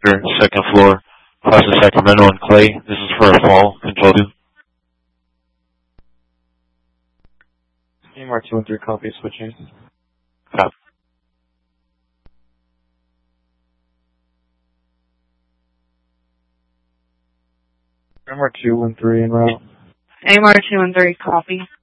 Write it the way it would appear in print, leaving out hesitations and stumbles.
second floor, Plaza Sacramento and Clay. This is for a fall, control 2. AMR 2 and 3, copy, switching. Copy. AMR 2 and 3 en route. AMR 2 and 3, copy.